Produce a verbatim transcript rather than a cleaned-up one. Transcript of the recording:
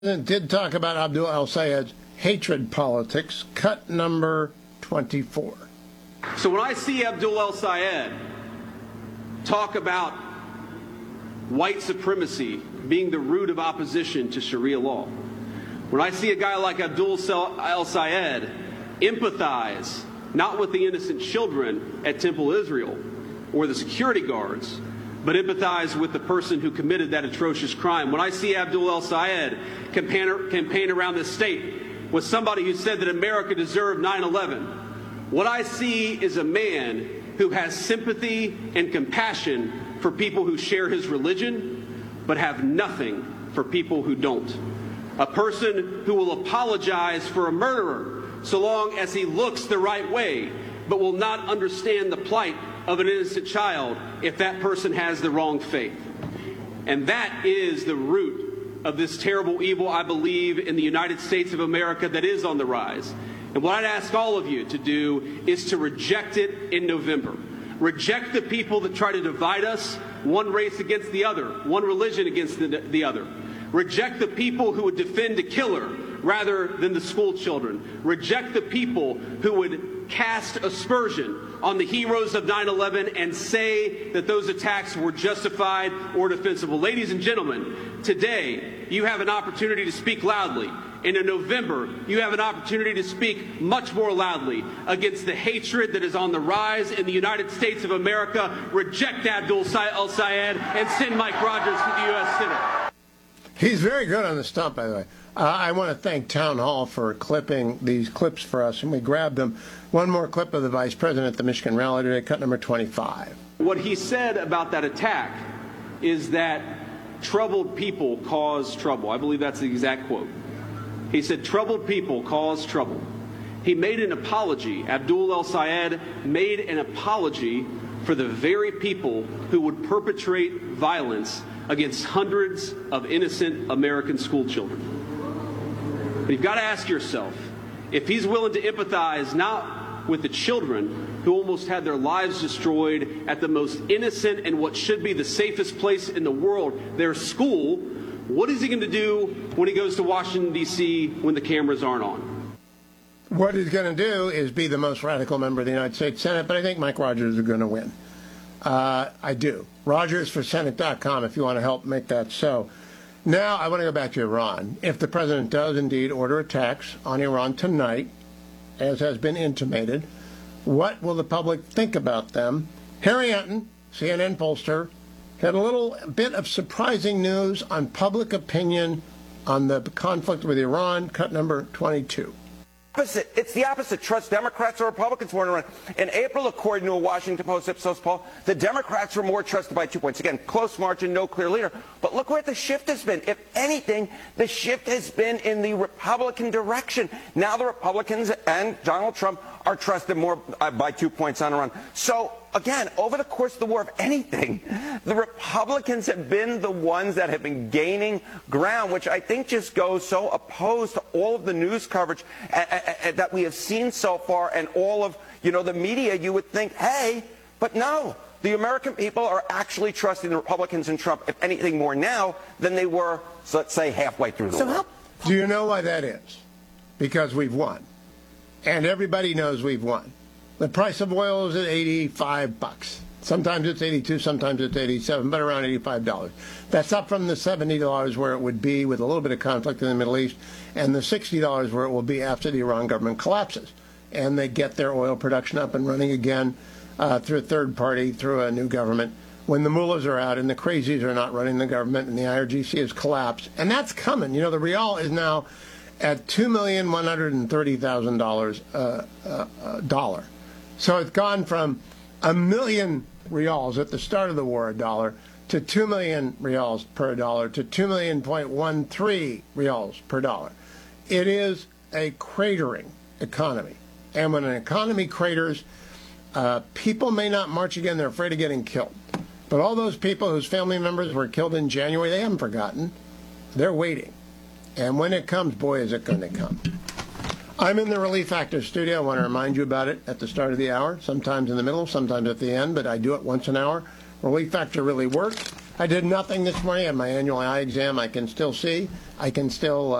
Did talk about Abdul El-Sayed's hatred politics, cut number twenty-four. So when I see Abdul El-Sayed talk about white supremacy being the root of opposition to Sharia law, when I see a guy like Abdul El-Sayed empathize not with the innocent children at Temple Israel or the security guards, but empathize with the person who committed that atrocious crime. When I see Abdul El-Sayed campaign, campaign around this state with somebody who said that America deserved nine eleven, what I see is a man who has sympathy and compassion for people who share his religion, but have nothing for people who don't. A person who will apologize for a murderer so long as he looks the right way, but will not understand the plight of an innocent child if that person has the wrong faith. And that is the root of this terrible evil, I believe, in the United States of America that is on the rise. And what I'd ask all of you to do is to reject it in November. Reject the people that try to divide us, one race against the other, one religion against the, the other. Reject the people who would defend a killer rather than the school children. Reject the people who would cast aspersion on the heroes of nine eleven and say that those attacks were justified or defensible. Ladies and gentlemen, today you have an opportunity to speak loudly. And in November, you have an opportunity to speak much more loudly against the hatred that is on the rise in the United States of America. Reject Abdul El-Sayed and send Mike Rogers to the U S Senate. He's very good on the stump, by the way. Uh, I want to thank Town Hall for clipping these clips for us, and we grabbed them. One more clip of the Vice President at the Michigan rally today, cut number twenty-five. What he said about that attack is that troubled people cause trouble. I believe that's the exact quote. He said, troubled people cause trouble. He made an apology. Abdul El-Sayed made an apology for the very people who would perpetrate violence against hundreds of innocent American school children. But you've got to ask yourself, if he's willing to empathize not with the children who almost had their lives destroyed at the most innocent and what should be the safest place in the world, their school, what is he going to do when he goes to Washington, D C when the cameras aren't on? What he's going to do is be the most radical member of the United States Senate, but I think Mike Rogers is going to win. Uh, I do. Rogers for Senate dot com if you want to help make that so. Now, I want to go back to Iran. If the president does indeed order attacks on Iran tonight, as has been intimated, what will the public think about them? Harry Anton, C N N pollster, had a little bit of surprising news on public opinion on the conflict with Iran, cut number twenty-two. Opposite. It's the opposite. Trust Democrats or Republicans more than Iran. In April, according to a Washington Post Ipsos poll, the Democrats were more trusted by two points. Again, close margin, no clear leader. But look where the shift has been. If anything, the shift has been in the Republican direction. Now the Republicans and Donald Trump are trusted more uh, by two points on Iran. So, again, over the course of the war, if anything, the Republicans have been the ones that have been gaining ground, which I think just goes so opposed to all of the news coverage uh, uh, uh, that we have seen so far and all of, you know, the media. You would think, hey, but no. The American people are actually trusting the Republicans and Trump, if anything, more now than they were, so let's say, halfway through the so war. How, do you know why that is? Because we've won. And everybody knows we've won. The price of oil is at eighty-five bucks. Sometimes it's eighty-two, sometimes it's eighty-seven, but around eighty-five dollars. That's up from the seventy dollars where it would be with a little bit of conflict in the Middle East, and the sixty dollars where it will be after the Iran government collapses. And they get their oil production up and running again uh, through a third party, through a new government, when the mullahs are out and the crazies are not running the government and the I R G C has collapsed. And that's coming. You know, the rial is now at two million one hundred thirty thousand dollars uh, uh, uh, dollar. So it's gone from a million rials at the start of the war, a dollar, to two million rials per dollar, to two million point one three rials per dollar. It is a cratering economy. And when an economy craters, uh, people may not march again. They're afraid of getting killed. But all those people whose family members were killed in January, they haven't forgotten. They're waiting. And when it comes, boy, is it going to come. I'm in the Relief Factor studio. I want to remind you about it at the start of the hour, sometimes in the middle, sometimes at the end, but I do it once an hour. Relief Factor really works. I did nothing this morning. I had my annual eye exam. I can still see. I can still